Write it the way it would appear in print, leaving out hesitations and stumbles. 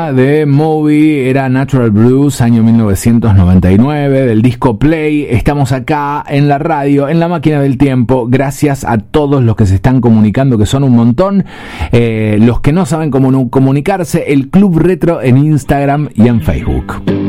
de Moby era Natural Blues, año 1999, del disco Play. Estamos acá en la radio, en la máquina del tiempo. Gracias a todos los que se están comunicando, que son un montón. Los que no saben cómo comunicarse, el Club Retro en Instagram y en Facebook.